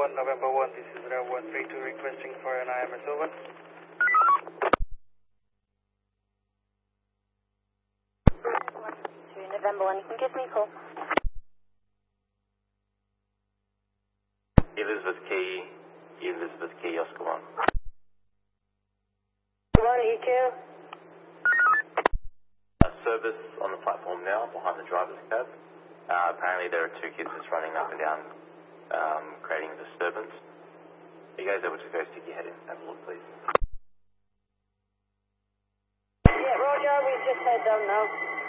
1, November 1, this is Rev 132 requesting for an IMS over. November 1, you can give me a call. Elizabeth Key, Oscar 1. 1 EQ. Service on the platform now, behind the driver's cab. Apparently there are 2 kids just running up and down, creating a disturbance. Are you guys able to go stick your head in and have a look, please? Yeah, Roger, we just head down now.